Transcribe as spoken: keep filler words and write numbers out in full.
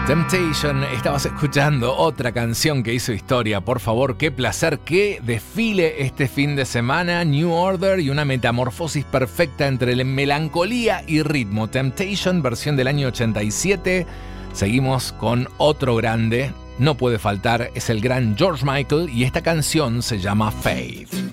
Temptation, estabas escuchando otra canción que hizo historia. Por favor, qué placer, qué desfile este fin de semana. New Order y una metamorfosis perfecta entre melancolía y ritmo. Temptation, versión del año ochenta y siete. Seguimos con otro grande, no puede faltar, es el gran George Michael y esta canción se llama Faith.